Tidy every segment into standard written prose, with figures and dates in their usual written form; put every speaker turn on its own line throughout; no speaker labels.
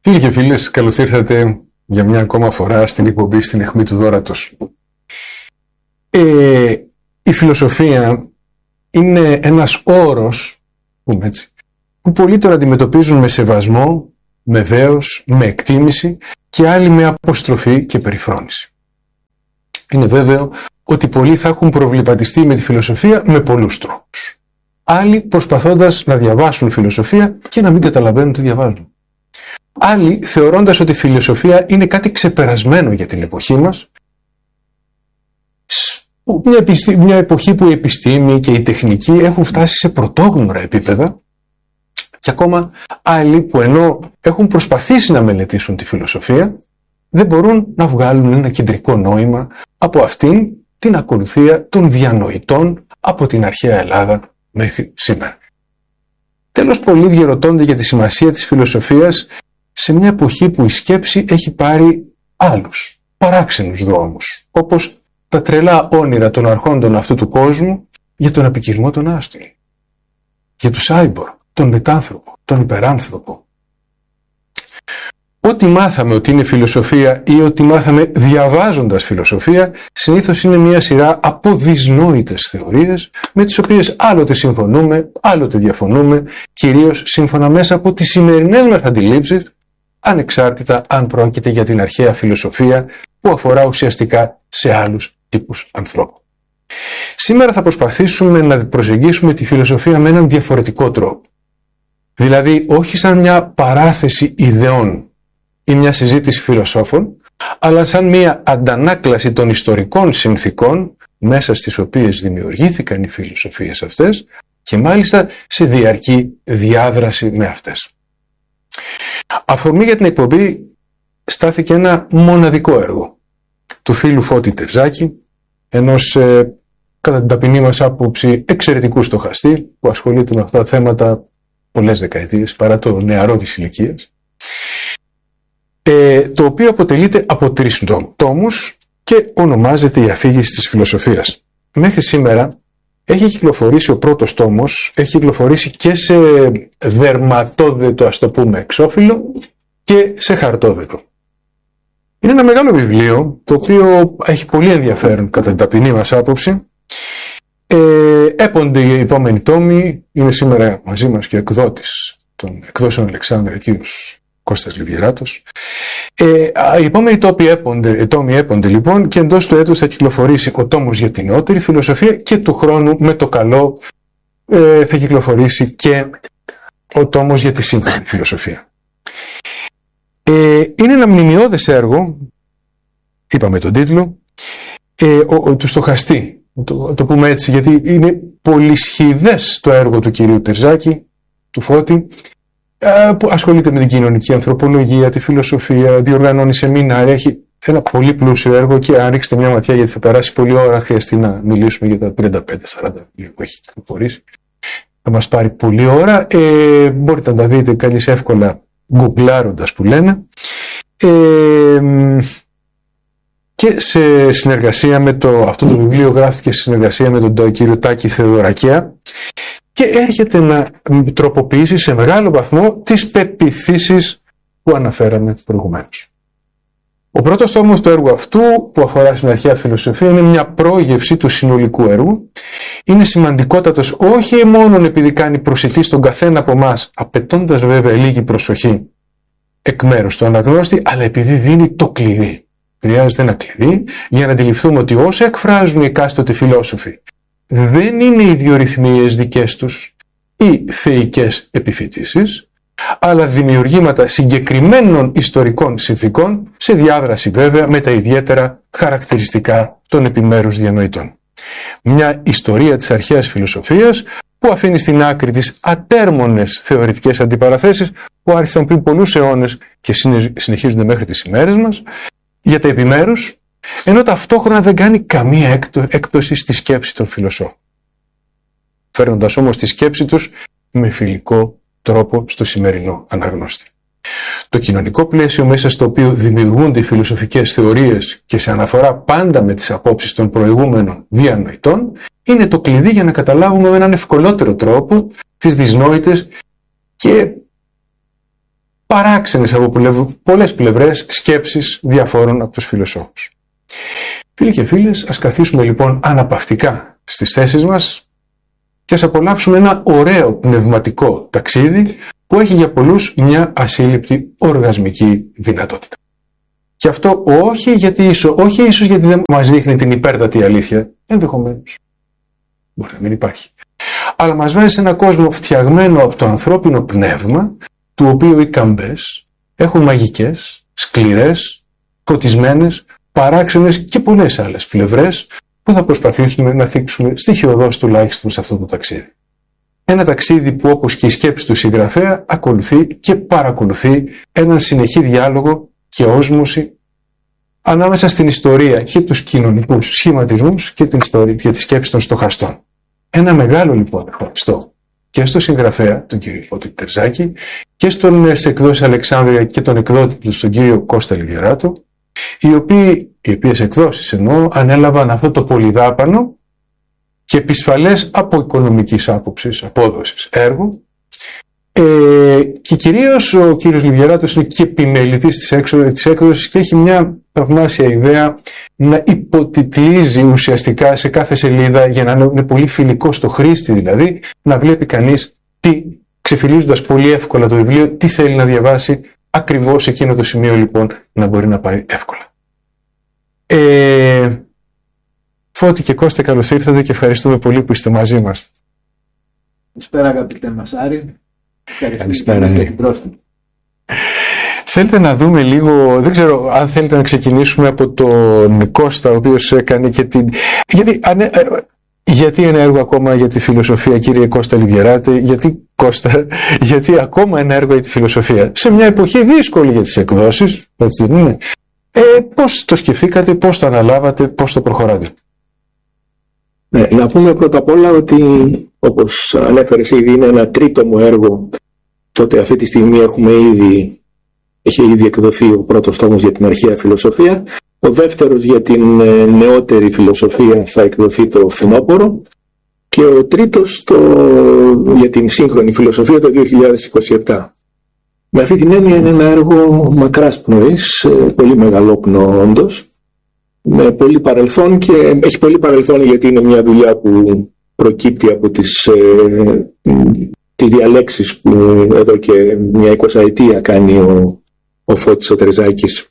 Φίλοι και φίλες, καλώς ήρθατε για μια ακόμα φορά στην εκπομπή στην αιχμή του δώρατος. Η φιλοσοφία είναι ένας όρος, πούμε έτσι, που πολλοί τώρα αντιμετωπίζουν με σεβασμό, με δέος, με εκτίμηση και άλλοι με αποστροφή και περιφρόνηση. Είναι βέβαιο ότι πολλοί θα έχουν προβληματιστεί με τη φιλοσοφία με πολλούς τρόπους. Άλλοι προσπαθώντας να διαβάσουν φιλοσοφία και να μην καταλαβαίνουν τι διαβάζουν. Άλλοι θεωρώντας ότι η φιλοσοφία είναι κάτι ξεπερασμένο για την εποχή μας, μια εποχή που η επιστήμη και η τεχνική έχουν φτάσει σε πρωτόγνωρα επίπεδα, και ακόμα άλλοι που ενώ έχουν προσπαθήσει να μελετήσουν τη φιλοσοφία, δεν μπορούν να βγάλουν ένα κεντρικό νόημα από αυτήν την ακολουθία των διανοητών από την αρχαία Ελλάδα μέχρι σήμερα. Τέλος, πολλοί διερωτώνται για τη σημασία της φιλοσοφίας σε μια εποχή που η σκέψη έχει πάρει άλλους, παράξενους δρόμους, όπως τα τρελά όνειρα των αρχόντων αυτού του κόσμου για τον απικισμό των άστρων, για τους άιμπορ, τον μετάνθρωπο, τον υπεράνθρωπο. Ό,τι μάθαμε ότι είναι φιλοσοφία ή ό,τι μάθαμε διαβάζοντας φιλοσοφία, συνήθως είναι μια σειρά από δυσνόητες θεωρίες, με τις οποίες άλλοτε συμφωνούμε, άλλοτε διαφωνούμε, κυρίως σύμφωνα μέσα από τις σημερινές μας αντιλήψεις, ανεξάρτητα αν πρόκειται για την αρχαία φιλοσοφία που αφορά ουσιαστικά σε άλλους τύπους ανθρώπων. Σήμερα θα προσπαθήσουμε να προσεγγίσουμε τη φιλοσοφία με έναν διαφορετικό τρόπο. Δηλαδή όχι σαν μια παράθεση ιδεών ή μια συζήτηση φιλοσόφων, αλλά σαν μια αντανάκλαση των ιστορικών συνθήκων μέσα στις οποίες δημιουργήθηκαν οι φιλοσοφίες αυτές και μάλιστα σε διαρκή διάδραση με αυτές. Αφορμή για την εκπομπή στάθηκε ένα μοναδικό έργο του φίλου Φώτη Τερζάκη, ενός κατά την ταπεινή μας άποψη εξαιρετικού στοχαστή που ασχολείται με αυτά τα θέματα πολλές δεκαετίες παρά το νεαρό της ηλικίας, το οποίο αποτελείται από 3 τόμους και ονομάζεται «Η αφήγηση της φιλοσοφίας». Μέχρι σήμερα έχει κυκλοφορήσει ο πρώτος τόμος, έχει κυκλοφορήσει και σε δερματόδετο, ας το πούμε, εξώφυλλο και σε χαρτόδετο. Είναι ένα μεγάλο βιβλίο, το οποίο έχει πολύ ενδιαφέρον κατά την ταπεινή μας άποψη. Έπονται οι επόμενοι τόμοι, είναι σήμερα μαζί μας και ο εκδότης των εκδόσεων Αλεξάνδρα, κύριος Κώστας Λιβιεράτος. Οι επόμενοι τόμοι έπονται λοιπόν και εντός του έτους θα κυκλοφορήσει ο τόμος για την νεότερη φιλοσοφία και του χρόνου με το καλό θα κυκλοφορήσει και ο τόμος για τη σύγχρονη φιλοσοφία. Είναι ένα μνημειώδες έργο, είπαμε τον τίτλο, του στοχαστή, το πούμε έτσι, γιατί είναι πολυσχηδές το έργο του κυρίου Τερζάκη, του Φώτη, που ασχολείται με την κοινωνική ανθρωπολογία, τη φιλοσοφία, διοργανώνει σεμινάρια, έχει ένα πολύ πλούσιο έργο και αν ρίξετε μια ματιά, γιατί θα περάσει πολλή ώρα, χρειαστεί να μιλήσουμε για τα 35-40 που έχει κυκλοφορήσει. Θα μας πάρει πολλή ώρα, μπορείτε να τα δείτε καλώς εύκολα γκουγκλάροντας που λένε, και σε συνεργασία με αυτό το βιβλίο γράφτηκε σε συνεργασία με τον κύριο Τάκη Θεοδωρακέα και έρχεται να τροποποιήσει σε μεγάλο βαθμό τις πεποιθήσεις που αναφέραμε προηγουμένως. Ο πρώτος τόμος του έργου αυτού, που αφορά στην αρχαία φιλοσοφία, είναι μια πρόγευση του συνολικού έργου. Είναι σημαντικότατος όχι μόνο επειδή κάνει προσιτή στον καθένα από εμάς, απαιτώντας βέβαια λίγη προσοχή εκ μέρους του αναγνώστη, αλλά επειδή δίνει το κλειδί. Χρειάζεται ένα κλειδί για να αντιληφθούμε ότι όσα εκφράζουν οι εκάστοτε φιλόσοφοι δεν είναι ιδιορυθμίες δικές τους ή θεϊκές επιφυτίσεις, αλλά δημιουργήματα συγκεκριμένων ιστορικών συνθήκων σε διάδραση βέβαια με τα ιδιαίτερα χαρακτηριστικά των επιμέρους διανοητών. Μια ιστορία της αρχαίας φιλοσοφίας που αφήνει στην άκρη τις ατέρμονες θεωρητικές αντιπαραθέσεις που άρχισαν πριν πολλούς αιώνες και συνεχίζονται μέχρι τις ημέρες μας για τα επιμέρους, ενώ ταυτόχρονα δεν κάνει καμία έκπτωση στη σκέψη των φιλοσόφων, φέρνοντας όμως τη σκέψη τους με φιλικό τρόπο στο σημερινό αναγνώστη. Το κοινωνικό πλαίσιο μέσα στο οποίο δημιουργούνται οι φιλοσοφικές θεωρίες και σε αναφορά πάντα με τις απόψεις των προηγούμενων διανοητών είναι το κλειδί για να καταλάβουμε με έναν ευκολότερο τρόπο τις δυσνόητες και παράξενες από πολλές πλευρές σκέψεις διαφόρων από τους φιλοσόφους. Φίλοι και φίλες, ας καθίσουμε λοιπόν αναπαυτικά στις θέσεις μας και ας απολαύσουμε ένα ωραίο πνευματικό ταξίδι που έχει για πολλούς μια ασύλληπτη οργασμική δυνατότητα. Και αυτό όχι ίσως γιατί δεν μας δείχνει την υπέρτατη αλήθεια, ενδεχομένως. Μπορεί να μην υπάρχει. Αλλά μας βάζει σε έναν κόσμο φτιαγμένο από το ανθρώπινο πνεύμα, του οποίου οι καμπές έχουν μαγικές, σκληρές, σκοτισμένες, παράξενες και πολλές άλλες πλευρές που θα προσπαθήσουμε να θίξουμε στοιχειωδώς τουλάχιστον σε αυτό το ταξίδι. Ένα ταξίδι που, όπως και η σκέψη του συγγραφέα, ακολουθεί και παρακολουθεί έναν συνεχή διάλογο και όσμωση ανάμεσα στην ιστορία και τους κοινωνικούς σχηματισμούς και την ιστορία και τη σκέψη των στοχαστών. Ένα μεγάλο λοιπόν ευχαριστώ και στο συγγραφέα, τον κύριο Φώτη Τερζάκη, και στις εκδόσεις Αλεξάνδρεια και τον εκδότη του, τον κύριο Κώστα Λιβιεράτο, οι οποίες εκδόσεις ανέλαβαν αυτό το πολυδάπανο και επισφαλές από οικονομικής άποψης απόδοσης έργο, και κυρίως ο κύριος Λιβιεράτος είναι και επιμελητής της έκδοσης και έχει μια θαυμάσια ιδέα να υποτιτλίζει ουσιαστικά σε κάθε σελίδα, για να είναι πολύ φιλικό στο χρήστη, δηλαδή να βλέπει κανείς ξεφυλίζοντας πολύ εύκολα το βιβλίο, τι θέλει να διαβάσει ακριβώς σε εκείνο το σημείο, λοιπόν, να μπορεί να πάει εύκολα. Φώτη και Κώστα, καλώς ήρθατε και ευχαριστούμε πολύ που είστε μαζί μας.
Καλησπέρα αγαπητέ Μασάρη.
Καλησπέρα. Θέλετε να δούμε λίγο, δεν ξέρω αν θέλετε να ξεκινήσουμε από τον Κώστα, ο οποίος έκανε και την... Γιατί ένα έργο ακόμα για τη φιλοσοφία, κύριε Κώστα Λιβιεράτη, γιατί ακόμα ένα έργο για τη φιλοσοφία, σε μια εποχή δύσκολη για τις εκδόσεις, έτσι δεν είναι? Πώς το σκεφτήκατε, πώς το αναλάβατε, πώς το προχωράτε?
Ναι, να πούμε πρώτα απ' όλα ότι, όπως ανέφερες ήδη, είναι ένα τρίτομο έργο. Τότε αυτή τη στιγμή έχει ήδη εκδοθεί ο πρώτος τόμος για την αρχαία φιλοσοφία. Ο δεύτερος για την νεότερη φιλοσοφία θα εκδοθεί το φθινόπωρο και ο τρίτος για την σύγχρονη φιλοσοφία το 2027. Με αυτή την έννοια είναι ένα έργο μακράς πνοής, πολύ μεγαλόπνο όντως, με πολύ παρελθόν, και έχει πολύ παρελθόν γιατί είναι μια δουλειά που προκύπτει από τις διαλέξεις που εδώ και μια 20ετία κάνει ο Φώτης ο Τερζάκης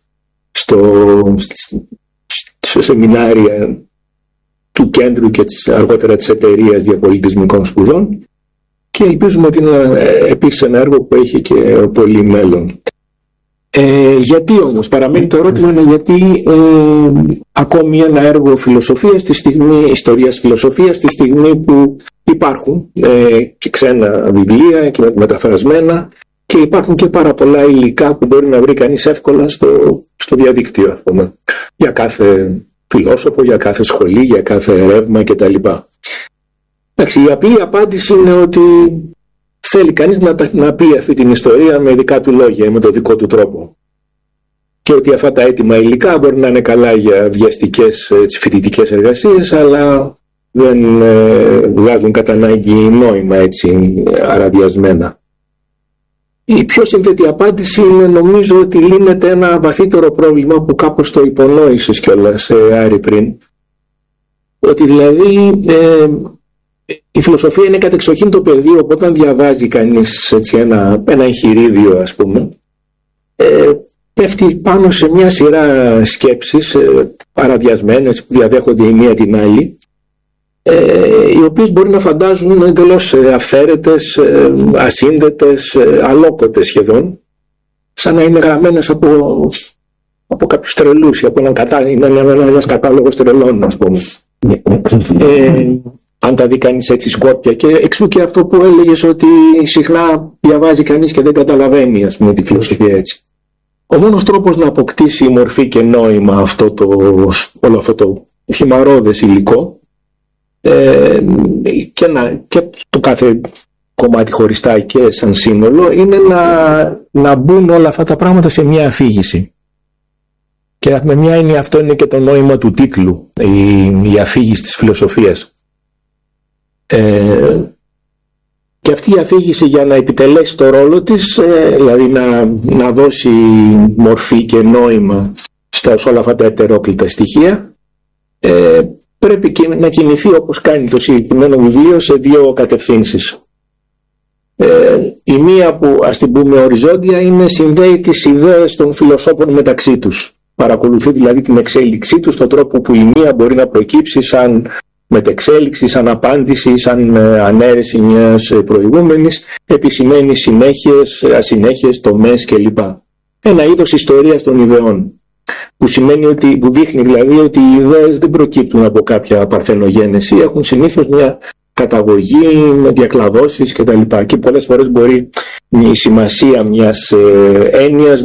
σε σεμινάρια του κέντρου και αργότερα της εταιρείας διαπολιτισμικών σπουδών, και ελπίζουμε ότι είναι επίσης ένα έργο που έχει και πολύ μέλλον. Γιατί όμως, παραμένει το ερώτημα, είναι γιατί ακόμη ένα έργο φιλοσοφίας, ιστορίας φιλοσοφίας, τη στιγμή που υπάρχουν και ξένα βιβλία και μεταφρασμένα, και υπάρχουν και πάρα πολλά υλικά που μπορεί να βρει κανείς εύκολα στο διαδίκτυο, ας πούμε, για κάθε φιλόσοφο, για κάθε σχολή, για κάθε ρεύμα κτλ. Εντάξει, η απλή απάντηση είναι ότι θέλει κανείς να πει αυτή την ιστορία με δικά του λόγια, με το δικό του τρόπο. Και ότι αυτά τα έτοιμα υλικά μπορεί να είναι καλά για βιαστικές φοιτητικές εργασίες, αλλά δεν βγάζουν κατά ανάγκη νόημα έτσι αραδιασμένα. Η πιο σύνθετη απάντηση είναι, νομίζω, ότι λύνεται ένα βαθύτερο πρόβλημα που κάπως το υπονόησες κιόλας, Άρη, πριν. Ότι δηλαδή η φιλοσοφία είναι κατεξοχήν το πεδίο, οπότε όταν διαβάζει κανείς έτσι ένα εγχειρίδιο, ας πούμε, πέφτει πάνω σε μια σειρά σκέψεις παραδιασμένες που διαδέχονται η μία την άλλη, οι οποίες μπορεί να φαντάζουν εντελώς αυθαίρετες, ασύνδετες, αλόκοτες σχεδόν, σαν να είναι γραμμένες από κάποιους τρελούς ή από ένας κατάλογος τρελών, ας πούμε. Αν τα δει κανείς έτσι σκόπια, και εξού και αυτό που έλεγες, ότι συχνά διαβάζει κανείς και δεν καταλαβαίνει, ας πούμε, τη φιλοσοφία έτσι. Ο μόνος τρόπος να αποκτήσει μορφή και νόημα όλο αυτό το χυμαρώδες υλικό, και το κάθε κομμάτι χωριστά και σαν σύνολο, είναι να μπουν όλα αυτά τα πράγματα σε μια αφήγηση. Και με μια έννοια αυτό είναι και το νόημα του τίτλου, η αφήγηση της φιλοσοφίας. Και αυτή η αφήγηση, για να επιτελέσει το ρόλο της, δηλαδή να δώσει μορφή και νόημα σε όλα αυτά τα ετερόκλητα στοιχεία, πρέπει να κινηθεί, όπως κάνει το συγκεκριμένο βιβλίο, σε δύο κατευθύνσεις. Η μία, που ας την πούμε οριζόντια, είναι συνδέει τις ιδέες των φιλοσόφων μεταξύ τους. Παρακολουθεί δηλαδή την εξέλιξή τους, τον τρόπο που η μία μπορεί να προκύψει σαν μετεξέλιξη, σαν απάντηση, σαν ανέρεση μιας προηγούμενης, επισημαίνει συνέχειες, ασυνέχειες, τομές κλπ. Ένα είδος ιστορίας των ιδεών, που δείχνει δηλαδή ότι οι ιδέες δεν προκύπτουν από κάποια παρθενογένεση, έχουν συνήθως μια καταγωγή με διακλαδώσεις κτλ. Και πολλές φορές μπορεί η σημασία μιας έννοιας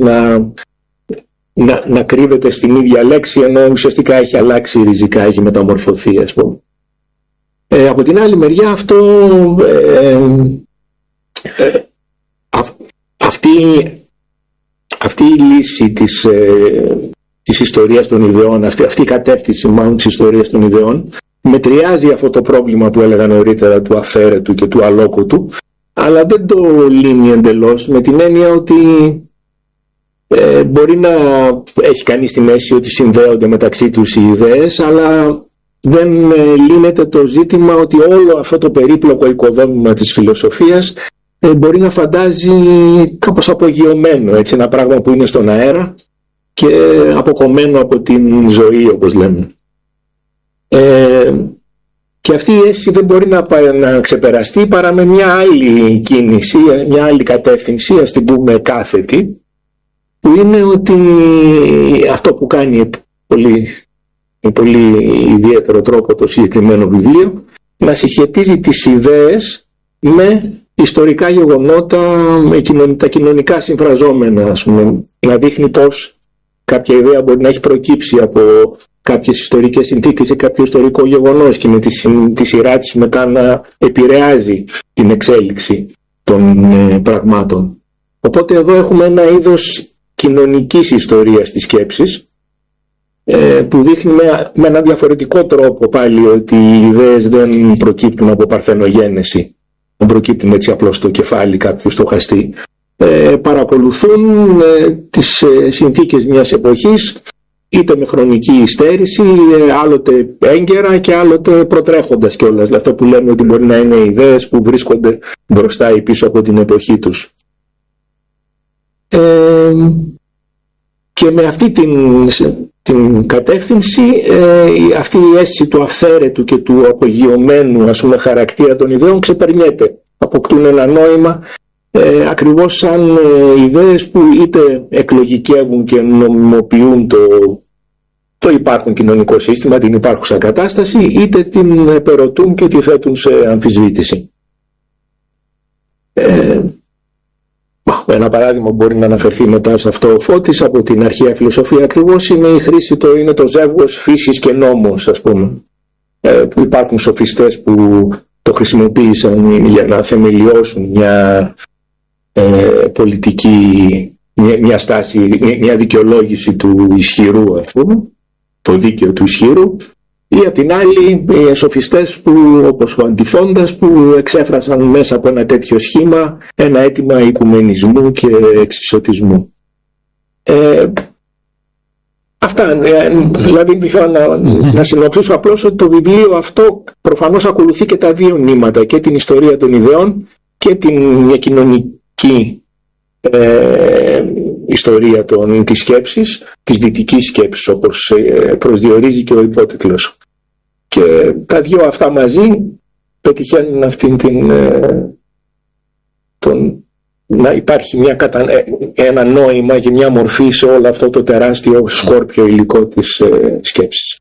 να κρύβεται στην ίδια λέξη, ενώ ουσιαστικά έχει αλλάξει ριζικά, έχει μεταμορφωθεί, ας πούμε. Από την άλλη μεριά, αυτή η λύση της ιστορίας των ιδεών, αυτή η κατεύθυνση μάλλον της ιστορίας των ιδεών, μετριάζει αυτό το πρόβλημα που έλεγα νωρίτερα του αυθαίρετου και του αλόκοτου, αλλά δεν το λύνει εντελώς, με την έννοια ότι μπορεί να έχει κανείς την αίσθηση ότι συνδέονται μεταξύ τους οι ιδέες, αλλά δεν λύνεται το ζήτημα ότι όλο αυτό το περίπλοκο οικοδόμημα της φιλοσοφίας μπορεί να φαντάζει κάπως απογειωμένο, έτσι, ένα πράγμα που είναι στον αέρα και αποκομμένο από την ζωή, όπως λέμε. Και αυτή η αίσθηση δεν μπορεί να ξεπεραστεί παρά με μια άλλη κίνηση, μια άλλη κατεύθυνση, ας την πούμε κάθετη, που είναι ότι αυτό που κάνει με πολύ ιδιαίτερο τρόπο το συγκεκριμένο βιβλίο, να συσχετίζει τις ιδέες με ιστορικά γεγονότα, με τα κοινωνικά συμφραζόμενα, ας πούμε, να δείχνει πως κάποια ιδέα μπορεί να έχει προκύψει από κάποιες ιστορικές συνθήκες ή κάποιο ιστορικό γεγονός και με τη σειρά της μετά να επηρεάζει την εξέλιξη των πραγμάτων. Οπότε εδώ έχουμε ένα είδος κοινωνικής ιστορίας της σκέψης, που δείχνει με έναν διαφορετικό τρόπο πάλι ότι οι ιδέες δεν προκύπτουν από παρθενογένεση, δεν προκύπτουν έτσι απλώς στο κεφάλι κάποιου στοχαστή. Παρακολουθούν τις συνθήκες μιας εποχής, είτε με χρονική υστέρηση, άλλοτε έγκαιρα και άλλοτε προτρέχοντας κιόλας. Δηλαδή αυτό που λέμε ότι μπορεί να είναι ιδέες που βρίσκονται μπροστά ή πίσω από την εποχή τους. Και με αυτή την κατεύθυνση, αυτή η αίσθηση του αυθαίρετου και του απογειωμένου, ας πούμε, χαρακτήρα των ιδεών ξεπερνιέται. Αποκτούν ένα νόημα ακριβώς σαν ιδέες που είτε εκλογικεύουν και νομιμοποιούν το υπάρχον κοινωνικό σύστημα, την υπάρχουσα κατάσταση, είτε την επερωτούν και τη θέτουν σε αμφισβήτηση. Ένα παράδειγμα μπορεί να αναφερθεί μετά σε αυτό ο Φώτης από την αρχαία φιλοσοφία ακριβώς, είναι η χρήση, είναι το ζεύγος φύσης και νόμος, ας πούμε, που υπάρχουν σοφιστές που το χρησιμοποίησαν για να θεμελιώσουν μια πολιτική, μια στάση, μια δικαιολόγηση του ισχυρού, ας πούμε, το δίκαιο του ισχυρού, ή απ' την άλλη οι σοφιστές που, όπως ο Αντιφώντας, που εξέφρασαν μέσα από ένα τέτοιο σχήμα ένα αίτημα οικουμενισμού και εξισωτισμού. Αυτά, δηλαδή να συνοψίσω απλώς ότι το βιβλίο αυτό προφανώς ακολουθεί και τα δύο νήματα, και την ιστορία των ιδεών και μια κοινωνική ιστορία της σκέψης, της δυτικής σκέψης, όπως προσδιορίζει και ο υπότιτλος. Και τα δύο αυτά μαζί πετυχαίνουν αυτήν να υπάρχει ένα νόημα και μια μορφή σε όλο αυτό το τεράστιο σκόρπιο υλικό της σκέψης.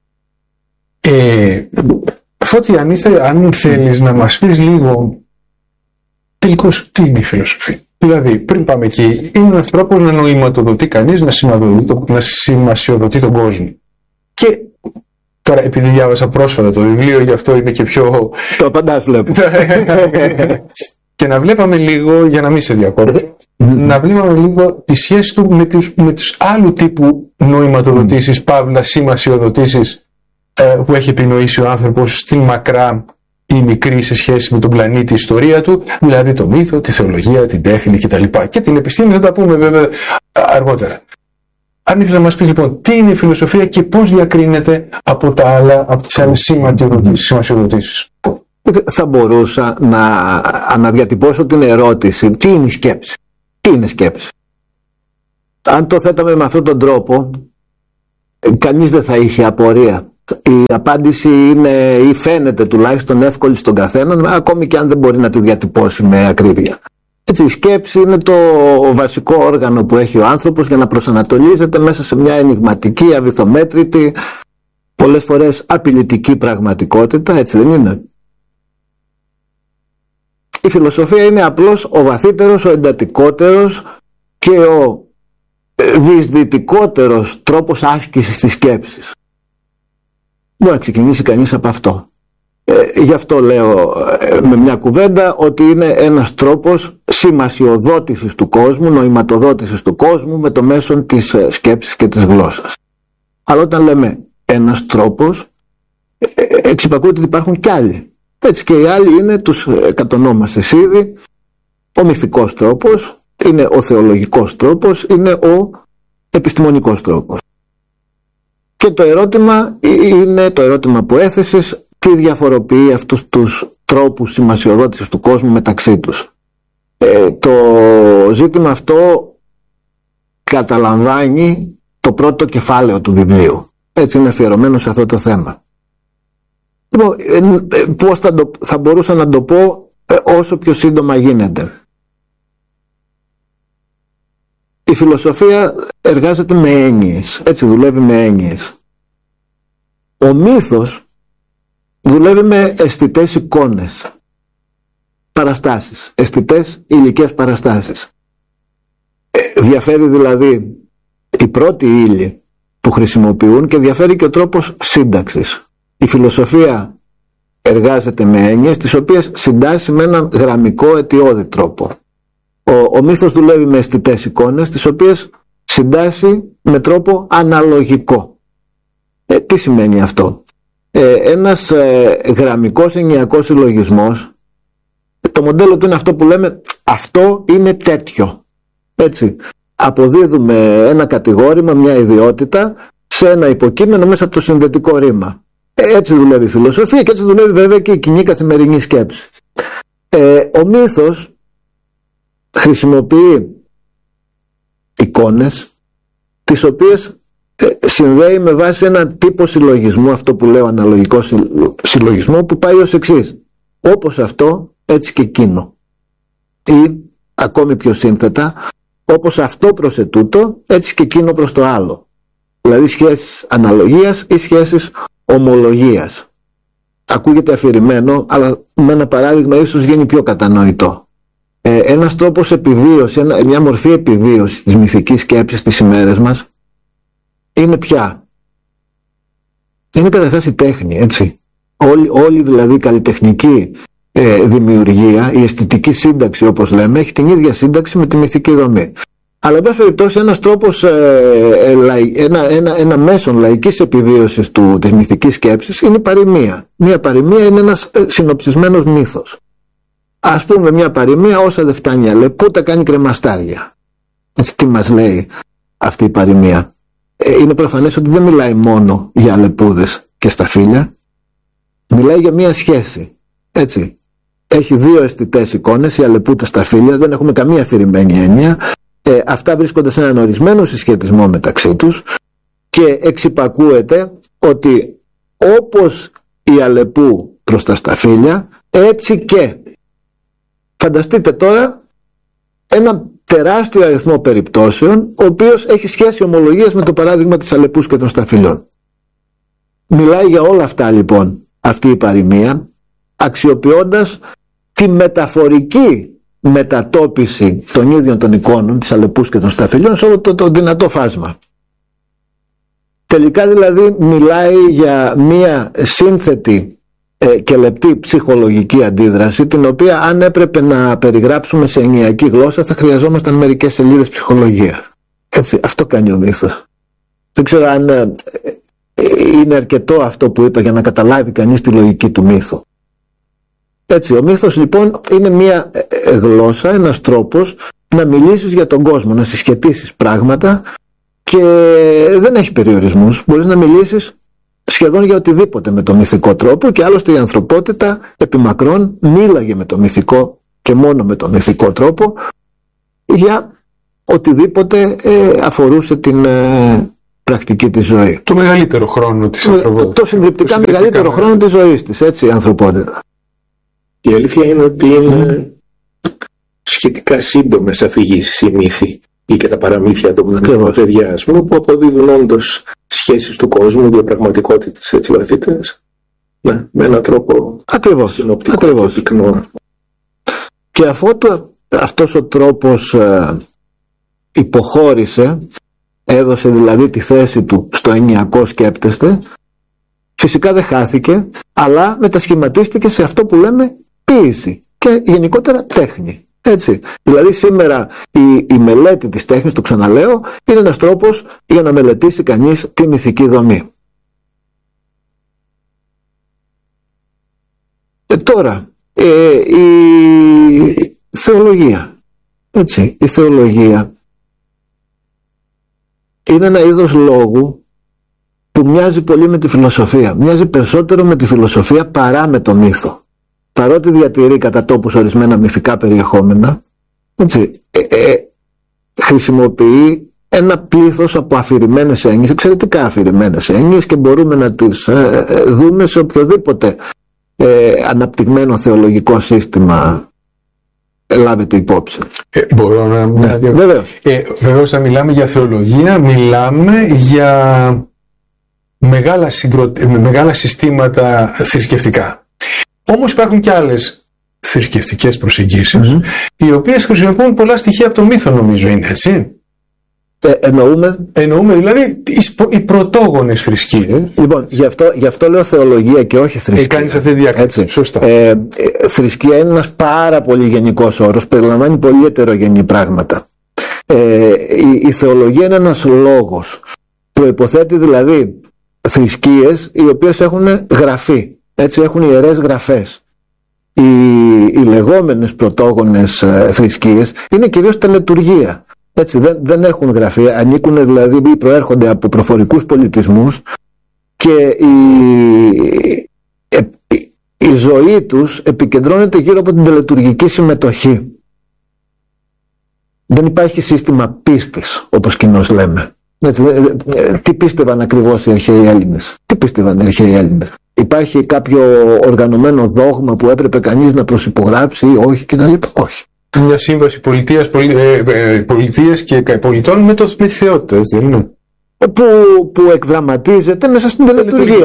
Φώτη, αν θέλεις να μας πεις λίγο τελικώς τι είναι η φιλοσοφία. Δηλαδή, πριν πάμε εκεί, είναι ένας τρόπος να νοηματοδοτεί κανείς, να σημασιοδοτεί τον κόσμο. Και τώρα, επειδή διάβασα πρόσφατα το βιβλίο, γι' αυτό είναι και πιο...
Το απαντάς βλέπω.
Και να βλέπαμε λίγο, για να μην σε διακόπτω, να βλέπαμε λίγο τη σχέση του με τους άλλου τύπου νοηματοδοτήσεις, παύλα σημασιοδοτήσεις, που έχει επινοήσει ο άνθρωπος στην μακρά ή μικρή σε σχέση με τον πλανήτη ιστορία του, δηλαδή το μύθο, τη θεολογία, την τέχνη κτλ. Και την επιστήμη θα τα πούμε βέβαια αργότερα. Αν ήθελα να μας πει λοιπόν τι είναι η φιλοσοφία και πώς διακρίνεται από τις άλλες σημασιοδοτήσεις.
Θα μπορούσα να αναδιατυπώσω την ερώτηση, τι είναι η σκέψη. Τι είναι σκέψη. Αν το θέταμε με αυτόν τον τρόπο, κανείς δεν θα είχε απορία. Η απάντηση είναι ή φαίνεται τουλάχιστον εύκολη στον καθέναν, ακόμη και αν δεν μπορεί να τη διατυπώσει με ακρίβεια. Έτσι, η σκέψη είναι το βασικό όργανο που έχει ο άνθρωπος για να προσανατολίζεται μέσα σε μια ενιγματική, αβυθομέτρητη, πολλές φορές απειλητική πραγματικότητα, έτσι δεν είναι. Η φιλοσοφία είναι απλώς ο βαθύτερος, ο εντατικότερος και ο διεισδυτικότερος τρόπος άσκησης της σκέψης. Μπορεί να ξεκινήσει κανείς από αυτό. Γι' αυτό λέω με μια κουβέντα ότι είναι ένας τρόπος σημασιοδότησης του κόσμου, νοηματοδότησης του κόσμου με το μέσο της σκέψης και της γλώσσας. Αλλά όταν λέμε ένας τρόπος, εξυπακούεται ότι υπάρχουν κι άλλοι. Έτσι και οι άλλοι είναι, τους κατονόμασες ήδη, ο μυθικός τρόπος, είναι ο θεολογικός τρόπος, είναι ο επιστημονικός τρόπος. Και το ερώτημα είναι το ερώτημα που έθεσες, τι διαφοροποιεί αυτούς τους τρόπους σημασιοδότησης του κόσμου μεταξύ τους. Το ζήτημα αυτό καταλαμβάνει το πρώτο κεφάλαιο του βιβλίου. Έτσι είναι αφιερωμένο σε αυτό το θέμα. Λοιπόν, πώς θα μπορούσα να το πω όσο πιο σύντομα γίνεται. Η φιλοσοφία εργάζεται με έννοιες, έτσι δουλεύει με έννοιες. Ο μύθος δουλεύει με αισθητές εικόνες, παραστάσεις, αισθητές υλικές παραστάσεις. Διαφέρει δηλαδή η πρώτη ύλη που χρησιμοποιούν και διαφέρει και ο τρόπος σύνταξης. Η φιλοσοφία εργάζεται με έννοιες τις οποίες συντάσσει με έναν γραμμικό αιτιώδη τρόπο. Ο μύθος δουλεύει με αισθητές εικόνες τις οποίες συντάσσει με τρόπο αναλογικό. Τι σημαίνει αυτό? Ένας γραμμικός εννοιακός συλλογισμός, το μοντέλο του είναι αυτό που λέμε αυτό είναι τέτοιο. Έτσι, αποδίδουμε ένα κατηγόρημα, μια ιδιότητα σε ένα υποκείμενο μέσα από το συνδετικό ρήμα. Έτσι δουλεύει η φιλοσοφία και έτσι δουλεύει βέβαια και η κοινή καθημερινή σκέψη. Ο μύθος χρησιμοποιεί εικόνες τις οποίες συνδέει με βάση ένα τύπο συλλογισμού, αυτό που λέω αναλογικό συλλογισμό, που πάει ως εξής: όπως αυτό έτσι και εκείνο, ή ακόμη πιο σύνθετα, όπως αυτό προς ετούτο έτσι και εκείνο προς το άλλο, δηλαδή σχέσεις αναλογίας ή σχέσεις ομολογίας. Ακούγεται αφηρημένο, αλλά με ένα παράδειγμα ίσως γίνει πιο κατανοητό. Ένας τρόπος επιβίωσης, μια μορφή επιβίωσης της μυθικής σκέψης στις ημέρες μας είναι πια? Είναι καταρχάς η τέχνη, έτσι. Όλη δηλαδή η καλλιτεχνική δημιουργία, η αισθητική σύνταξη όπως λέμε, έχει την ίδια σύνταξη με τη μυθική δομή. Αλλά εν πάση περιπτώσει ένας τρόπος, ένα μέσον λαϊκής επιβίωσης της μυθικής σκέψης είναι η παροιμία. Μια παροιμία είναι ένας συνοψισμένος μύθος. Ας πούμε μια παροιμία: όσα δεν φτάνει αλεπού τα κάνει κρεμαστάρια. Έτσι, τι μας λέει αυτή η παροιμία? Είναι προφανές ότι δεν μιλάει μόνο για αλεπούδες και σταφύλια. Μιλάει για μια σχέση. Έτσι. Έχει δύο αισθητές εικόνες, η αλεπού, τα σταφύλια, δεν έχουμε καμία αφηρημένη έννοια. Αυτά βρίσκονται σε έναν ορισμένο συσχετισμό μεταξύ τους και εξυπακούεται ότι όπως η αλεπού προς τα σταφύλια, έτσι και. Φανταστείτε τώρα ένα τεράστιο αριθμό περιπτώσεων ο οποίος έχει σχέση ομολογίας με το παράδειγμα της αλεπούς και των σταφυλιών. Μιλάει για όλα αυτά λοιπόν αυτή η παροιμία, αξιοποιώντας τη μεταφορική μετατόπιση των ίδιων των εικόνων της αλεπούς και των σταφυλιών σε όλο το δυνατό φάσμα. Τελικά δηλαδή μιλάει για μία σύνθετη και λεπτή ψυχολογική αντίδραση, την οποία αν έπρεπε να περιγράψουμε σε εννοιακή γλώσσα θα χρειαζόμασταν μερικές σελίδες ψυχολογία. Έτσι, αυτό κάνει ο μύθος. Δεν ξέρω αν είναι αρκετό αυτό που είπα για να καταλάβει κανείς τη λογική του μύθου. Έτσι, ο μύθος λοιπόν είναι μια γλώσσα, ένας τρόπος να μιλήσεις για τον κόσμο, να συσχετίσεις πράγματα και δεν έχει περιορισμούς. Μπορείς να μιλήσεις σχεδόν για οτιδήποτε με το μυθικό τρόπο και άλλωστε η ανθρωπότητα επιμακρών μίλαγε με το μυθικό και μόνο με το μυθικό τρόπο για οτιδήποτε αφορούσε την πρακτική της ζωής.
Το μεγαλύτερο χρόνο της ανθρωπότητας.
Το συντριπτικά μεγαλύτερο χρόνο της ζωής της, έτσι, η ανθρωπότητα.
Η αλήθεια είναι ότι είναι σχετικά σύντομες αφηγήσεις οι μύθοι ή και τα παραμύθια των παιδιά, ας πούμε, που αποδίδουν όντως σχέσεις του κόσμου, διαπραγματικότητες έτσι βαθύτερες, ναι, με έναν τρόπο συνοπτικό και πυκνό.
Και αφού αυτός ο τρόπος υποχώρησε, έδωσε δηλαδή τη θέση του στο ενιακό σκέπτεστε, φυσικά δεν χάθηκε, αλλά μετασχηματίστηκε σε αυτό που λέμε ποίηση και γενικότερα τέχνη. Έτσι. Δηλαδή σήμερα η μελέτη της τέχνης, το ξαναλέω, είναι ένας τρόπος για να μελετήσει κανείς τη μυθική δομή. Τώρα, η θεολογία. Έτσι, η θεολογία είναι ένα είδος λόγου που μοιάζει πολύ με τη φιλοσοφία. Μοιάζει περισσότερο με τη φιλοσοφία παρά με το μύθο. Παρότι διατηρεί κατά τόπους ορισμένα μυθικά περιεχόμενα, έτσι, χρησιμοποιεί ένα πλήθος από αφηρημένες έννοιες, εξαιρετικά αφηρημένες έννοιες, και μπορούμε να τις δούμε σε οποιοδήποτε αναπτυγμένο θεολογικό σύστημα λάβετε υπόψη.
Μπορώ να...
Ναι, βεβαίως.
Βεβαίως, αν μιλάμε για θεολογία, μιλάμε για μεγάλα συστήματα θρησκευτικά. Όμως υπάρχουν και άλλες θρησκευτικές προσεγγίσεις, οι οποίες χρησιμοποιούν πολλά στοιχεία από το μύθο, νομίζω, είναι έτσι. Εννοούμε δηλαδή οι πρωτόγονες θρησκείες.
Λοιπόν, γι' αυτό λέω θεολογία και όχι θρησκεία.
Κάνεις αυτή τη διάκριση. Σωστά.
Θρησκεία είναι ένας πάρα πολύ γενικός όρος, περιλαμβάνει πολύ ετερογενή πράγματα. Η θεολογία είναι ένας λόγος. Προϋποθέτει δηλαδή θρησκείες οι οποίες έχουν γραφεί. Έτσι, έχουν ιερές γραφές. Οι λεγόμενες πρωτόγονες θρησκείες είναι κυρίως τελετουργία. Έτσι, δεν έχουν γραφεία, ανήκουν δηλαδή ή προέρχονται από προφορικούς πολιτισμούς και η ζωή τους επικεντρώνεται γύρω από την τελετουργική συμμετοχή. Δεν υπάρχει σύστημα πίστης, όπως κοινώς λέμε. Έτσι, τι πίστευαν ακριβώς οι αρχαίοι Έλληνες? Υπάρχει κάποιο οργανωμένο δόγμα που έπρεπε κανείς να προσυπογράψει ή όχι κτλ? Όχι.
Μια σύμβαση πολιτείας και πολιτών με τη θεότητα, δεν είναι?
Που εκδραματίζεται μέσα στην τελετουργία.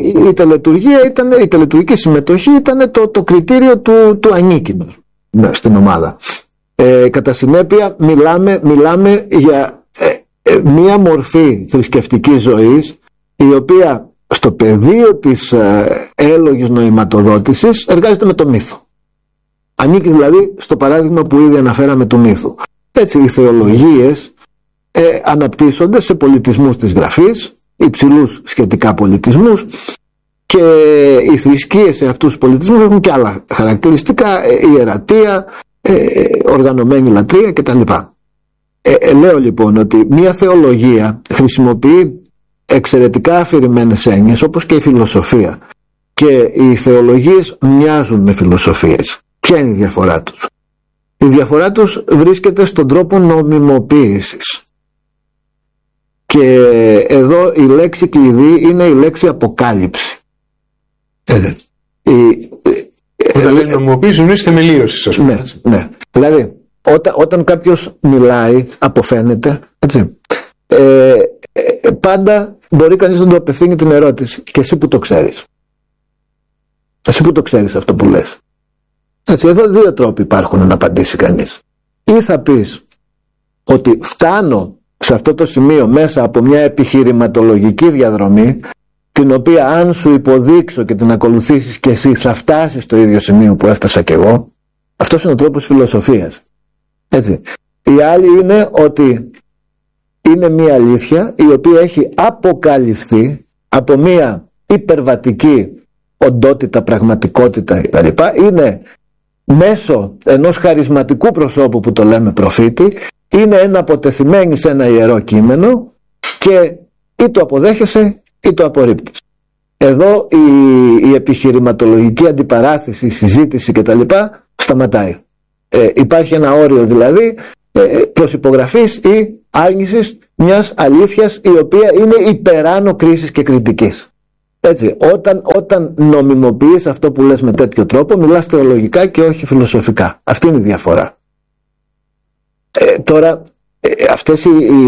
Η τελετουργική συμμετοχή ήταν το κριτήριο του ανήκεινου στην ομάδα. Κατά συνέπεια μιλάμε για μία μορφή θρησκευτικής ζωής η οποία στο πεδίο της έλογης νοηματοδότησης εργάζεται με το μύθο. Ανήκει δηλαδή στο παράδειγμα που ήδη αναφέραμε του μύθου. Έτσι, οι θεολογίες αναπτύσσονται σε πολιτισμούς της γραφής, υψηλούς σχετικά πολιτισμούς, και οι θρησκείες σε αυτούς τους πολιτισμούς έχουν και άλλα χαρακτηριστικά, ιερατεία, οργανωμένη λατρεία κτλ. Λέω λοιπόν ότι μια θεολογία χρησιμοποιεί εξαιρετικά αφηρημένες έννοιες, όπως και η φιλοσοφία, και οι θεολογίες μοιάζουν με φιλοσοφίες. Ποια είναι η διαφορά τους? Η διαφορά τους βρίσκεται στον τρόπο νομιμοποίησης. Και εδώ η λέξη κλειδί είναι η λέξη αποκάλυψη.
Όταν λέει νομιμοποίηση, είναι θεμελίωση, ας πούμε.
Ναι. Δηλαδή, όταν κάποιος μιλάει, αποφαίνεται, έτσι, πάντα μπορεί κανείς να του απευθύνει την ερώτηση: και εσύ που το ξέρεις? Εσύ που το ξέρεις αυτό που λες? Έτσι, εδώ δύο τρόποι υπάρχουν να απαντήσει κανείς. Ή θα πεις ότι φτάνω σε αυτό το σημείο μέσα από μια επιχειρηματολογική διαδρομή, την οποία αν σου υποδείξω και την ακολουθήσεις και εσύ, θα φτάσεις στο ίδιο σημείο που έφτασα κι εγώ. Αυτός είναι ο τρόπος φιλοσοφίας. Έτσι. Η άλλη είναι ότι είναι μια αλήθεια η οποία έχει αποκαλυφθεί από μια υπερβατική οντότητα, πραγματικότητα κτλ. Είναι μέσω ενός χαρισματικού προσώπου που το λέμε προφήτη, είναι ένα αποτεθειμένη σε ένα ιερό κείμενο και ή το αποδέχεσαι ή το απορρίπτεις. Εδώ η επιχειρηματολογική αντιπαράθεση, η συζήτηση κτλ. Σταματάει. Υπάρχει ένα όριο δηλαδή προσυπογραφής ή άρνησης μιας αλήθειας η οποία είναι υπεράνω κρίσης και κριτικής. Έτσι, όταν νομιμοποιείς αυτό που λες με τέτοιο τρόπο, μιλάς θεολογικά και όχι φιλοσοφικά. Αυτή είναι η διαφορά. Τώρα, αυτές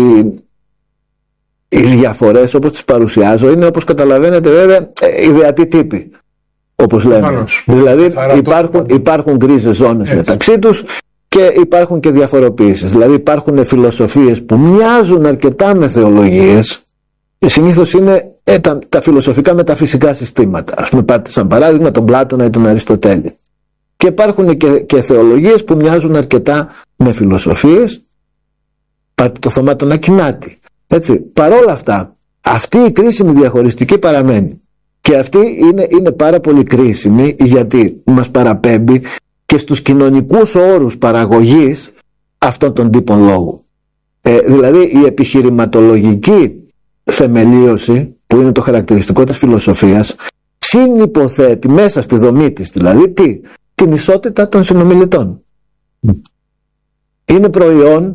οι διαφορές όπως τις παρουσιάζω είναι, όπως καταλαβαίνετε βέβαια, ιδεατοί τύποι, όπως λέμε.
Φάνος.
Δηλαδή υπάρχουν γκρίζες ζώνες μεταξύ τους και υπάρχουν και διαφοροποιήσεις. Δηλαδή υπάρχουν φιλοσοφίες που μοιάζουν αρκετά με θεολογίες. Συνήθως είναι τα φιλοσοφικά μεταφυσικά συστήματα. Ας πούμε, πάρτε σαν παράδειγμα τον Πλάτωνα ή τον Αριστοτέλη. Και υπάρχουν και θεολογίες που μοιάζουν αρκετά με φιλοσοφίες. Πάρτε το Θωμά τον Ακινάτη. Έτσι, παρόλα αυτά, αυτή η κρίσιμη διαχωριστική παραμένει. Και αυτή είναι πάρα πολύ κρίσιμη, γιατί μας παραπέμπει και στους κοινωνικούς όρους παραγωγής αυτών των τύπων λόγου. Δηλαδή η επιχειρηματολογική θεμελίωση, που είναι το χαρακτηριστικό της φιλοσοφίας, συνυποθέτει μέσα στη δομή της δηλαδή την ισότητα των συνομιλητών. Είναι προϊόν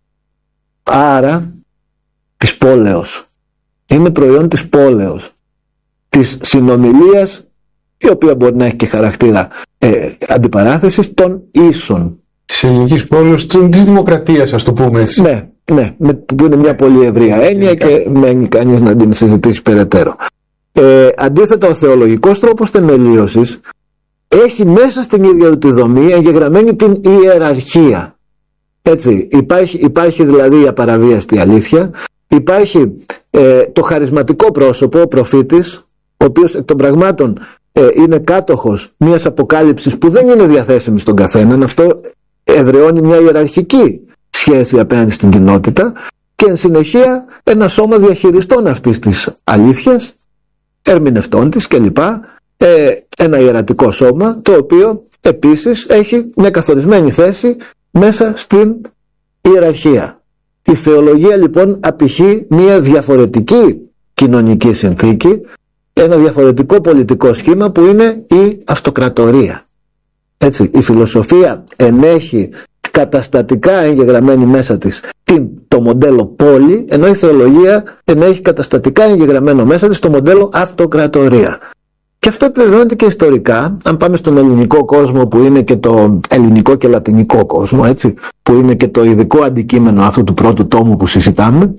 άρα της πόλεως. Είναι προϊόν της πόλεως, της συνομιλίας, η οποία μπορεί να έχει και χαρακτήρα αντιπαράθεσης των ίσων.
Της ελληνικής πόλης, της δημοκρατίας, ας το πούμε έτσι.
Ναι, που είναι μια πολύ ευρεία έννοια και μένει κανείς να την συζητήσει περαιτέρω. Αντίθετα, ο θεολογικός τρόπος θεμελίωσης έχει μέσα στην ίδια τη δομή εγγεγραμμένη την ιεραρχία. Έτσι, υπάρχει δηλαδή η απαραβίαστη αλήθεια, υπάρχει το χαρισματικό πρόσωπο, ο προφήτης, ο οποίος εκ των πραγμάτων είναι κάτοχος μιας αποκάλυψης που δεν είναι διαθέσιμη στον καθέναν. Αυτό εδραιώνει μια ιεραρχική σχέση απέναντι στην κοινότητα και εν συνεχεία ένα σώμα διαχειριστών αυτής της αλήθειας, ερμηνευτών της κλπ. Ένα ιερατικό σώμα, το οποίο επίσης έχει μια καθορισμένη θέση μέσα στην ιεραρχία. Η θεολογία λοιπόν απηχεί μια διαφορετική κοινωνική συνθήκη, ένα διαφορετικό πολιτικό σχήμα που είναι η αυτοκρατορία. Έτσι, η φιλοσοφία ενέχει καταστατικά εγγεγραμμένη μέσα της το μοντέλο πόλη, ενώ η θεολογία ενέχει καταστατικά εγγεγραμμένο μέσα της το μοντέλο αυτοκρατορία. Και αυτό επιβεβαιώνεται και ιστορικά. Αν πάμε στον ελληνικό κόσμο, που είναι και το ελληνικό και λατινικό κόσμο, έτσι, που είναι και το ειδικό αντικείμενο αυτού του πρώτου τόμου που συζητάμε,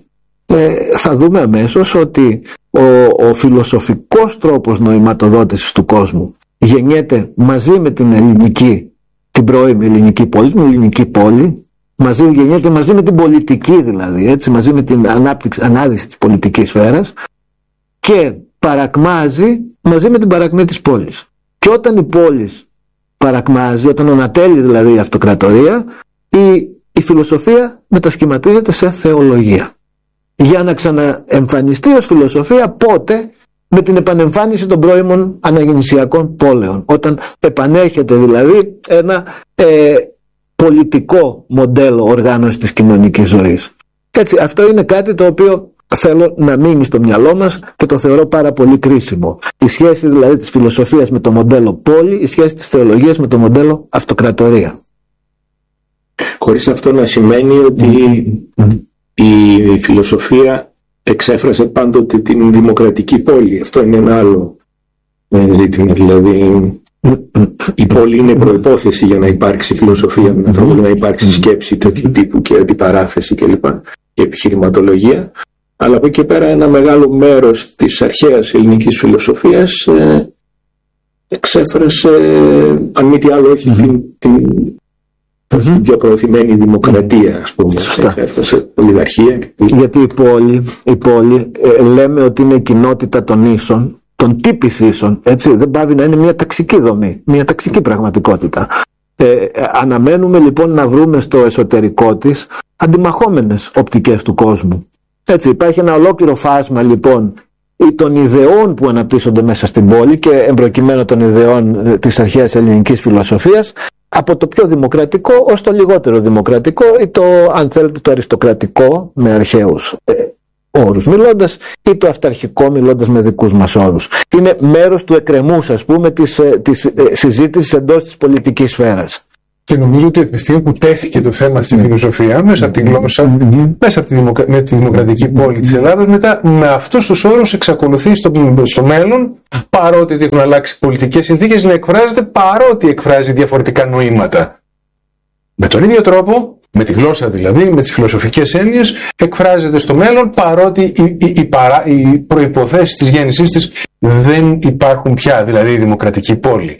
θα δούμε αμέσως ότι ο φιλοσοφικός τρόπος νοηματοδότησης του κόσμου γεννιέται μαζί με την ελληνική, την πρώιμη ελληνική πόλη, την ελληνική πόλη, γεννιέται μαζί με την πολιτική δηλαδή, έτσι, μαζί με την ανάδυση της πολιτικής σφαίρας και παρακμάζει μαζί με την παρακμή της πόλης. Και όταν η πόλη παρακμάζει, όταν ανατέλει δηλαδή η αυτοκρατορία, η φιλοσοφία μετασχηματίζεται σε θεολογία. Για να ξαναεμφανιστεί ως φιλοσοφία πότε? Με την επανεμφάνιση των πρώιμων αναγεννησιακών πόλεων. Όταν επανέρχεται δηλαδή ένα πολιτικό μοντέλο οργάνωσης της κοινωνικής ζωής. Έτσι, αυτό είναι κάτι το οποίο θέλω να μείνει στο μυαλό μας και το θεωρώ πάρα πολύ κρίσιμο. Η σχέση δηλαδή της φιλοσοφίας με το μοντέλο πόλη, η σχέση της θεολογίας με το μοντέλο αυτοκρατορία.
Χωρίς αυτό να σημαίνει ότι η φιλοσοφία εξέφρασε πάντοτε την δημοκρατική πόλη. Αυτό είναι ένα άλλο ζήτημα. Δηλαδή η πόλη είναι προϋπόθεση για να υπάρξει φιλοσοφία με τον τρόπο, να υπάρξει σκέψη τέτοιου τύπου και αντιπαράθεση κλπ. Και επιχειρηματολογία. Αλλά από εκεί και πέρα ένα μεγάλο μέρος της αρχαίας ελληνικής φιλοσοφίας εξέφρασε, αν μη τι άλλο, όχι την πιο προωθημένη δημοκρατία, ας πούμε. Εξέφρασε ολιγαρχία.
Γιατί η πόλη λέμε ότι είναι η κοινότητα των ίσων, των τύπης ίσων, έτσι, δεν πάβει να είναι μια ταξική δομή, μια ταξική πραγματικότητα. Αναμένουμε λοιπόν να βρούμε στο εσωτερικό της αντιμαχόμενες οπτικές του κόσμου. Έτσι, υπάρχει ένα ολόκληρο φάσμα λοιπόν ή των ιδεών που αναπτύσσονται μέσα στην πόλη και εμπροκειμένου των ιδεών της αρχαίας ελληνικής φιλοσοφίας, από το πιο δημοκρατικό ως το λιγότερο δημοκρατικό ή το, αν θέλετε, το αριστοκρατικό με αρχαίους όρους μιλώντας, ή το αυταρχικό μιλώντας με δικούς μας όρους. Είναι μέρος του εκκρεμούς, ας πούμε, της συζήτησης εντός της πολιτικής σφαίρας.
Και νομίζω ότι από τη στιγμή που τέθηκε το θέμα στη φιλοσοφία, μέσα από τη γλώσσα, μέσα από τη δημοκρατική πόλη της Ελλάδας, μετά με αυτούς τους όρους εξακολουθεί στο μέλλον, παρότι έχουν αλλάξει πολιτικές συνθήκες, να εκφράζεται παρότι εκφράζει διαφορετικά νοήματα. Με τον ίδιο τρόπο, με τη γλώσσα δηλαδή, με τις φιλοσοφικές έννοιες, εκφράζεται στο μέλλον, παρότι οι προϋποθέσεις της γέννησής της δεν υπάρχουν πια, δηλαδή η δημοκρατική πόλη.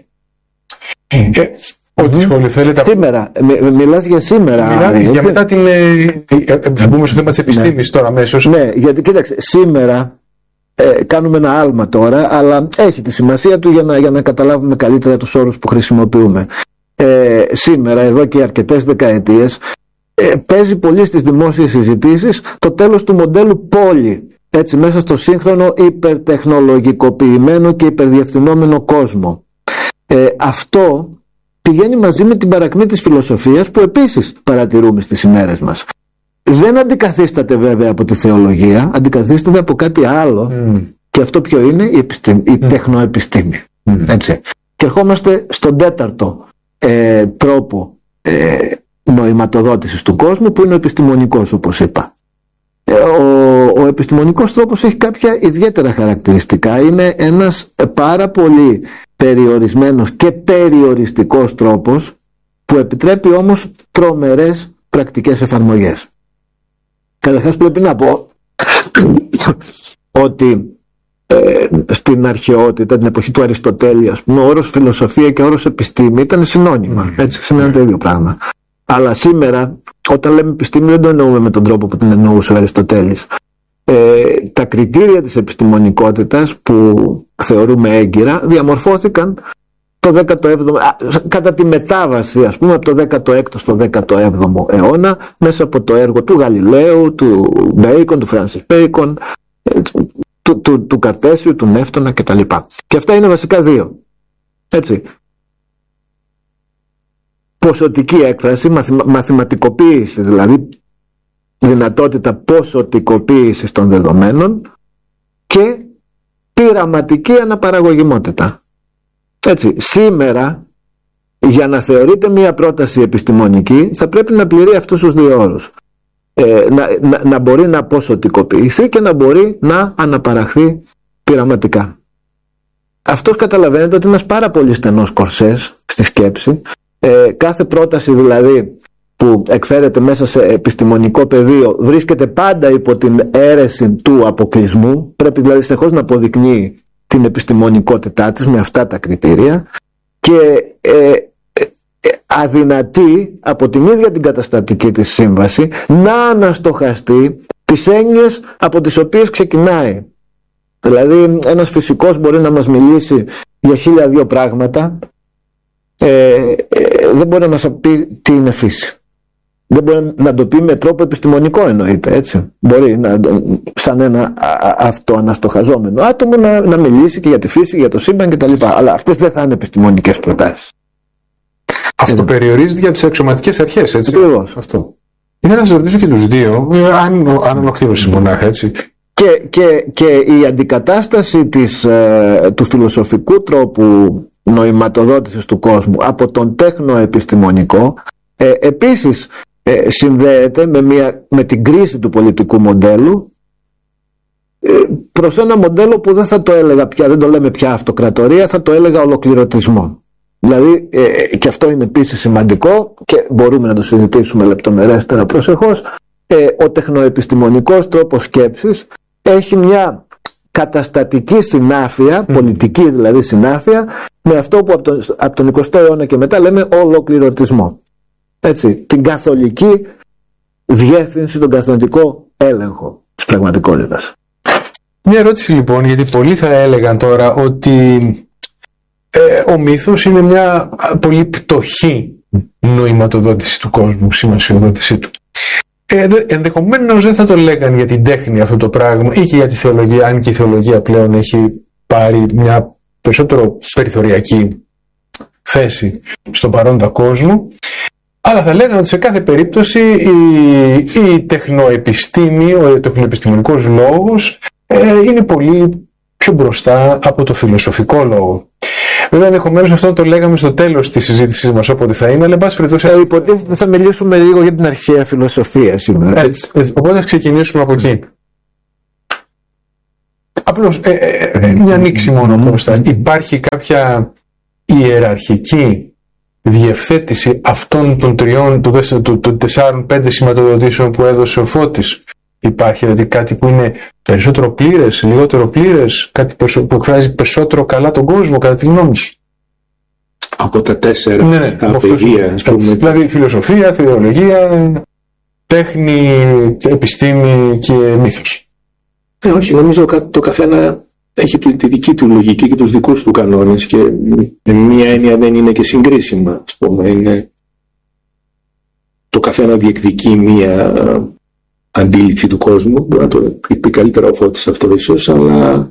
Ό,τι σχόλιο θέλετε.
Σήμερα, μιλάς για σήμερα.
Για μετά θα μπούμε στο θέμα της επιστήμης τώρα αμέσως.
Ναι, γιατί κοίταξε, σήμερα κάνουμε ένα άλμα τώρα, αλλά έχει τη σημασία του για να καταλάβουμε καλύτερα τους όρους που χρησιμοποιούμε. Σήμερα, εδώ και αρκετές δεκαετίες, παίζει πολύ στις δημόσιες συζητήσεις το τέλος του μοντέλου πόλη, έτσι, μέσα στο σύγχρονο υπερτεχνολογικοποιημένο και υπερδιευθυνόμενο κόσμο. Αυτό πηγαίνει μαζί με την παρακμή της φιλοσοφίας που επίσης παρατηρούμε στις ημέρες μας. Δεν αντικαθίσταται βέβαια από τη θεολογία, αντικαθίσταται από κάτι άλλο. Και αυτό ποιο είναι? Η τεχνοεπιστήμη. Έτσι. Και ερχόμαστε στον τέταρτο τρόπο νοηματοδότησης του κόσμου, που είναι ο επιστημονικός, όπως είπα. Ο επιστημονικός τρόπος έχει κάποια ιδιαίτερα χαρακτηριστικά. Είναι ένας πάρα πολύ περιορισμένος και περιοριστικός τρόπος που επιτρέπει όμως τρομερές πρακτικές εφαρμογές. Καταρχάς πρέπει να πω ότι στην αρχαιότητα, την εποχή του Αριστοτέλη, ας πούμε, ο όρος φιλοσοφία και ο όρος επιστήμη ήταν συνώνυμα. Έτσι, σημαίνει το ίδιο πράγμα. Αλλά σήμερα, όταν λέμε επιστήμη, δεν το εννοούμε με τον τρόπο που την εννοούσε ο Αριστοτέλης. Τα κριτήρια της επιστημονικότητας που θεωρούμε έγκυρα διαμορφώθηκαν το 17ο, κατά τη μετάβαση, ας πούμε, από το 16ο στο 17ο αιώνα, μέσα από το έργο του Γαλιλαίου, του Μπέικον, του Φράνσις Μπέικον, του Καρτέσιου, του Νεύτωνα κτλ. Και αυτά είναι βασικά δύο. Έτσι. Ποσοτική έκφραση, μαθηματικοποίηση, δηλαδή δυνατότητα ποσοτικοποίησης των δεδομένων, και πειραματική αναπαραγωγιμότητα. Έτσι, σήμερα, για να θεωρείται μια πρόταση επιστημονική, θα πρέπει να πληρεί αυτούς τους δύο όρους. Να μπορεί να ποσοτικοποιηθεί και να μπορεί να αναπαραχθεί πειραματικά. Αυτός, καταλαβαίνετε, ότι είναι ένας πάρα πολύ στενός κορσές στη σκέψη. Κάθε πρόταση δηλαδή που εκφέρεται μέσα σε επιστημονικό πεδίο βρίσκεται πάντα υπό την αίρεση του αποκλεισμού. Πρέπει δηλαδή συνεχώς να αποδεικνύει την επιστημονικότητά της με αυτά τα κριτήρια, και αδυνατεί από την ίδια την καταστατική της σύμβαση να αναστοχαστεί τις έννοιες από τις οποίες ξεκινάει. Δηλαδή ένας φυσικός μπορεί να μας μιλήσει για 1002 πράγματα, δεν μπορεί να μας πει τι είναι φύση. Δεν μπορεί να το πει με τρόπο επιστημονικό, εννοείται, έτσι. Μπορεί σαν ένα αυτοαναστοχαζόμενο άτομο να μιλήσει και για τη φύση, για το σύμπαν κτλ. Αλλά αυτές δεν θα είναι επιστημονικές προτάσεις.
Αυτό περιορίζεται για τις αξιωματικές αρχές, έτσι.
Ακριβώς.
Αυτό. Ήθελα να σας ρωτήσω και τους δύο, αν ολοκλήρωση μονάχα, έτσι.
Και η αντικατάσταση του φιλοσοφικού τρόπου νοηματοδότησης του κόσμου από τον τέχνοεπιστημονικό επίσης συνδέεται με την κρίση του πολιτικού μοντέλου προς ένα μοντέλο που δεν θα το έλεγα πια, δεν το λέμε πια αυτοκρατορία, θα το έλεγα ολοκληρωτισμό. Δηλαδή, και αυτό είναι επίσης σημαντικό και μπορούμε να το συζητήσουμε λεπτομερέστερα προσεχώς, ο τεχνοεπιστημονικός τρόπος σκέψης έχει μια καταστατική συνάφεια, πολιτική δηλαδή συνάφεια, με αυτό που από τον 20ο αιώνα και μετά λέμε ολοκληρωτισμό. Έτσι, την καθολική διεύθυνση, τον καθολικό έλεγχο της πραγματικότητας.
Μια ερώτηση λοιπόν, γιατί πολλοί θα έλεγαν τώρα ότι ο μύθος είναι μια πολύ πτωχή νοηματοδότηση του κόσμου, σημασιοδότησή του. ενδεχομένως δεν θα το λέγανε για την τέχνη αυτό το πράγμα ή και για τη θεολογία, αν και η θεολογία πλέον έχει πάρει μια περισσότερο περιθωριακή θέση στον παρόντα κόσμο, αλλά θα λέγανε ότι σε κάθε περίπτωση η τεχνοεπιστήμη, ο τεχνοεπιστημονικός λόγος είναι πολύ πιο μπροστά από το φιλοσοφικό λόγο. Βέβαια, ενδεχομένως αυτό το λέγαμε στο τέλος της συζήτησης μας, όποτε θα είναι, αλλά εν πάση περιπτώσει.
Υποτίθεται θα μιλήσουμε λίγο για την αρχαία φιλοσοφία σήμερα.
Έτσι. Οπότε θα ξεκινήσουμε από εκεί. Απλώς μια ανοίξη μόνο μπροστά. Υπάρχει κάποια ιεραρχική διευθέτηση αυτών των 4-5 σηματοδοτήσεων που έδωσε ο Φώτης? Υπάρχει δηλαδή κάτι που είναι περισσότερο πλήρες, λιγότερο πλήρες, κάτι που εκφράζει περισσότερο καλά τον κόσμο, κατά τη γνώμη σου?
Από τα 4 τα παιδεία, ας πούμε.
Δηλαδή φιλοσοφία, θεολογία, τέχνη, επιστήμη και μύθος.
Όχι, νομίζω το καθένα έχει τη δική του λογική και τους δικούς του κανόνες και μία έννοια δεν είναι και συγκρίσιμα, ας πούμε. Είναι... Το καθένα διεκδικεί μία αντίληψη του κόσμου, μπορεί να το πει καλύτερα ο Φώτης αυτό ίσως, αλλά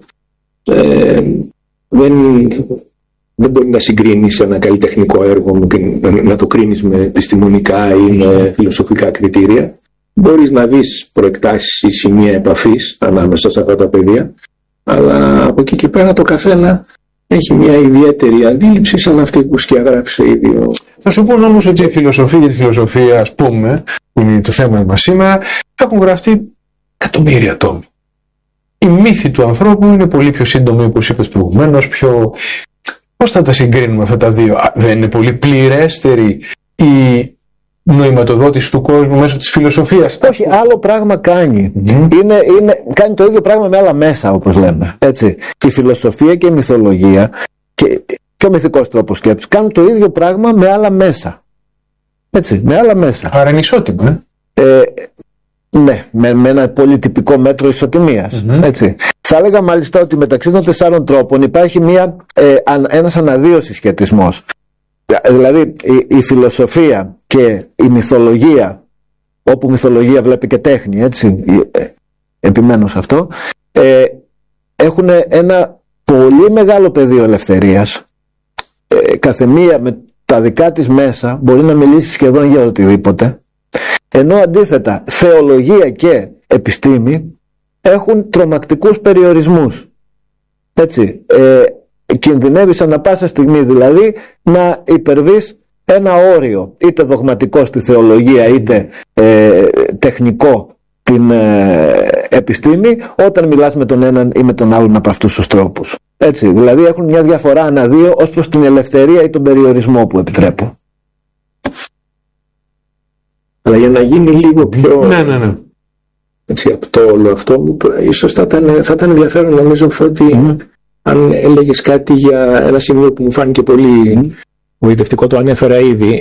δεν μπορεί να συγκρίνεις ένα καλλιτεχνικό έργο και να το κρίνεις με επιστημονικά ή με φιλοσοφικά κριτήρια. Μπορείς να δεις προεκτάσεις ή σημεία επαφής ανάμεσα σε αυτά τα πεδία, αλλά από εκεί και πέρα το καθένα έχει μια ιδιαίτερη αντίληψη σαν αυτή που σκιαγράφησε ήδη.
Θα σου πω όμως ότι η φιλοσοφία για τη φιλοσοφία, ας πούμε, που είναι το θέμα μας σήμερα, έχουν γραφτεί εκατομμύρια τόμοι. Οι μύθοι του ανθρώπου είναι πολύ πιο σύντομοι, όπως είπες προηγουμένως, πιο... Πώς θα τα συγκρίνουμε αυτά τα δύο? Δεν είναι πολύ πληρέστερη η νοηματοδότηση του κόσμου μέσω της φιλοσοφίας?
Όχι, άλλο πράγμα κάνει. Κάνει το ίδιο πράγμα με άλλα μέσα, όπως λέμε. Έτσι. Η φιλοσοφία και η μυθολογία και ο μυθικός τρόπος σκέψης κάνουν το ίδιο πράγμα με άλλα μέσα. Έτσι, με άλλα μέσα.
Άρα είναι ισότιμα.
Ναι, με ένα πολύ τυπικό μέτρο ισοτιμίας. Έτσι. Θα έλεγα μάλιστα ότι μεταξύ των 4 τρόπων υπάρχει ένας αναδύωσης σχετισμός. Δηλαδή η φιλοσοφία και η μυθολογία, όπου μυθολογία βλέπει και τέχνη, έτσι, επιμένω σε αυτό, έχουν ένα πολύ μεγάλο πεδίο ελευθερίας. Καθεμία με τα δικά της μέσα μπορεί να μιλήσει σχεδόν για οτιδήποτε, ενώ αντίθετα θεολογία και επιστήμη έχουν τρομακτικούς περιορισμούς. Έτσι, κινδυνεύεις ανά πάσα στιγμή δηλαδή να υπερβείς ένα όριο, είτε δογματικό στη θεολογία είτε τεχνικό την επιστήμη, όταν μιλάς με τον έναν ή με τον άλλον από αυτούς τους τρόπους. Έτσι, δηλαδή έχουν μια διαφορά ανά δύο ως προς την ελευθερία ή τον περιορισμό που επιτρέπουν.
Αλλά για να γίνει λίγο πιο...
Ναι.
Έτσι, από το όλο αυτό, ίσως θα ήταν ενδιαφέρον, νομίζω, ότι αν έλεγες κάτι για ένα σημείο που μου φάνηκε πολύ βοητευτικό, το ανέφερα ήδη,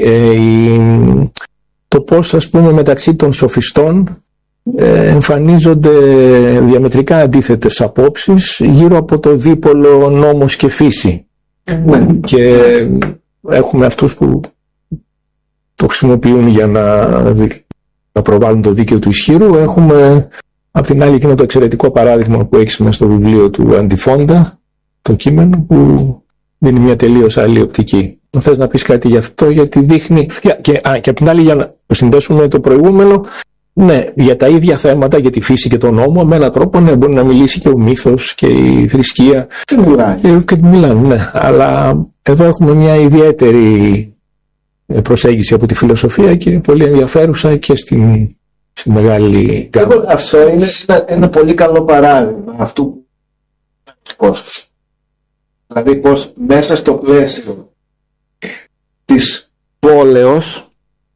το πώς, ας πούμε, μεταξύ των σοφιστών εμφανίζονται διαμετρικά αντίθετες απόψεις γύρω από το δίπολο νόμος και φύση. Και έχουμε αυτούς που το χρησιμοποιούν για να προβάλλουν το δίκαιο του ισχύρου. Έχουμε απ' την άλλη εκείνο το εξαιρετικό παράδειγμα που έχεις μέσα στο βιβλίο του Αντιφόντα, το κείμενο, που δίνει μια τελείως άλλη οπτική. Θες να πεις κάτι γι' αυτό? Γιατί δείχνει... Και απ' την άλλη, για να το συνδέσουμε το προηγούμενο, ναι, για τα ίδια θέματα, για τη φύση και τον νόμο, με έναν τρόπο μπορεί να μιλήσει και ο μύθος και η θρησκεία. Και μιλάνε, ναι. Αλλά εδώ έχουμε μια ιδιαίτερη προσέγγιση από τη φιλοσοφία και πολύ ενδιαφέρουσα και στη μεγάλη γάμα.
Αυτό είναι ένα πολύ καλό παράδειγμα αυτού που δηλαδή πως μέσα στο πλαίσιο
της πόλεως,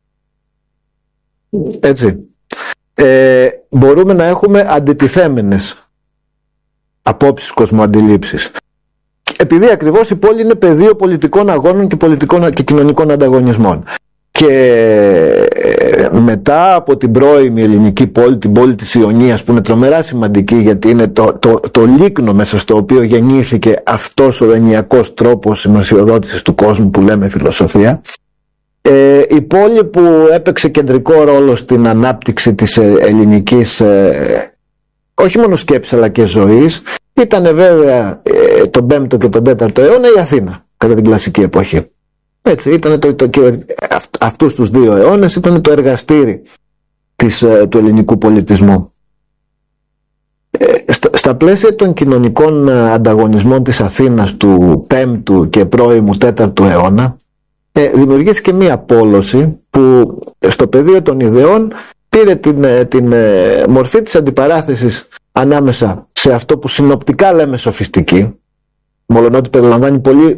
έτσι, μπορούμε να έχουμε αντιτιθέμενες απόψεις, κοσμοαντιλήψεις. Επειδή ακριβώς η πόλη είναι πεδίο πολιτικών αγώνων και κοινωνικών ανταγωνισμών. Και μετά από την πρώιμη ελληνική πόλη, την πόλη της Ιωνίας, που είναι τρομερά σημαντική γιατί είναι το λίκνο μέσα στο οποίο γεννήθηκε αυτός ο ενιακός τρόπος σημασιοδότησης του κόσμου που λέμε φιλοσοφία, Η πόλη που έπαιξε κεντρικό ρόλο στην ανάπτυξη της ελληνικής όχι μόνο σκέψης αλλά και ζωής ήταν βέβαια τον 5ο και τον 4ο αιώνα η Αθήνα κατά την κλασική εποχή. Έτσι, ήταν αυτούς τους 2 αιώνες ήταν το εργαστήρι του ελληνικού πολιτισμού. Στα πλαίσια των κοινωνικών ανταγωνισμών της Αθήνας του 5ου και πρώιμου 4ου αιώνα δημιουργήθηκε μία πόλωση που στο πεδίο των ιδεών πήρε την μορφή της αντιπαράθεσης ανάμεσα σε αυτό που συνοπτικά λέμε σοφιστική, μολονότι περιλαμβάνει πολύ